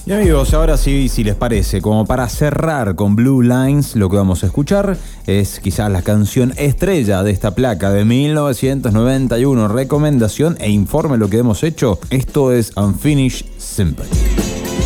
Y amigos, ahora sí, si les parece, como para cerrar con Blue Lines, lo que vamos a escuchar es quizás la canción estrella de esta placa de 1991. Recomendación e informe lo que hemos hecho. Esto es Unfinished Sympathy.